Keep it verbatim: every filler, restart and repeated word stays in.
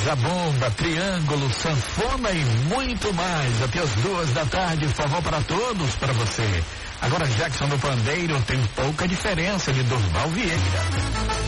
zabumba, triângulo, sanfona e muito mais. Até as duas da tarde, forró para todos, para você. Agora Jackson no pandeiro tem pouca diferença de Durval Vieira.